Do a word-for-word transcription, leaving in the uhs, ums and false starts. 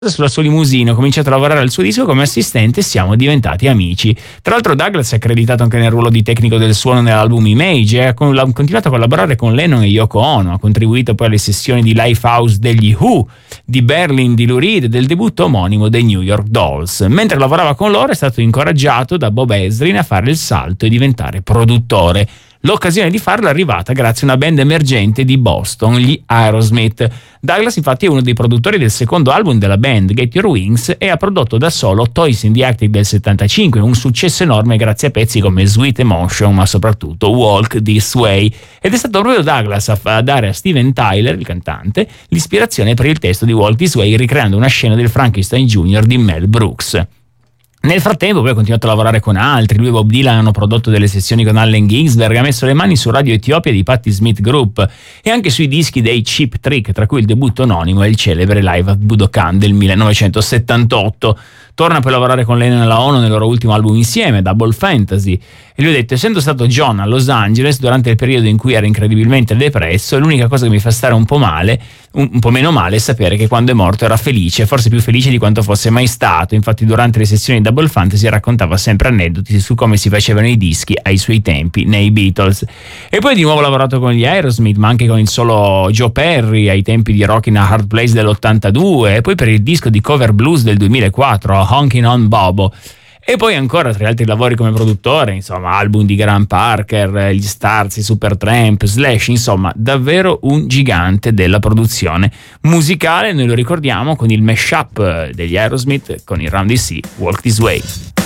sulla sua limousine, ho cominciato a lavorare al suo disco come assistente e siamo diventati amici. Tra l'altro Douglas è accreditato anche nel ruolo di tecnico del suono nell'album Image e ha continuato a collaborare con Lennon e Yoko Ono, ha contribuito poi alle sessioni di Lifehouse degli Who, di Berlin di Lou Reed e del debutto omonimo dei New York Dolls. Mentre lavorava con loro è stato incoraggiato da Bob Ezrin a fare il salto e diventare produttore. L'occasione di farlo è arrivata grazie a una band emergente di Boston, gli Aerosmith. Douglas infatti è uno dei produttori del secondo album della band, Get Your Wings, e ha prodotto da solo Toys in the Attic del settantacinque, un successo enorme grazie a pezzi come Sweet Emotion, ma soprattutto Walk This Way. Ed è stato proprio Douglas a, a dare a Steven Tyler, il cantante, l'ispirazione per il testo di Walk This Way, ricreando una scena del Frankenstein Junior di Mel Brooks. Nel frattempo poi ha continuato a lavorare con altri, lui e Bob Dylan hanno prodotto delle sessioni con Allen Ginsberg, ha messo le mani su Radio Etiopia di Patti Smith Group e anche sui dischi dei Cheap Trick, tra cui il debutto anonimo e il celebre Live at Budokan del millenovecentosettantotto. Torna poi a lavorare con Lennon e la Ono nel loro ultimo album insieme, Double Fantasy, e lui ha detto: essendo stato John a Los Angeles durante il periodo in cui era incredibilmente depresso, l'unica cosa che mi fa stare un po' male, un, un po' meno male, è sapere che quando è morto era felice, forse più felice di quanto fosse mai stato. Infatti durante le sessioni di Double Fantasy raccontava sempre aneddoti su come si facevano i dischi ai suoi tempi nei Beatles. E poi di nuovo ha lavorato con gli Aerosmith, ma anche con il solo Joe Perry ai tempi di Rockin' a Hard Place dell'ottantadue, e poi per il disco di cover blues del duemilaquattro, Honkin' on Bobo. E poi ancora tra gli altri lavori come produttore, insomma, album di Graham Parker, gli Stars, i Supertramp, Slash, insomma, davvero un gigante della produzione musicale. Noi lo ricordiamo con il mashup degli Aerosmith con il Round D C, Walk This Way.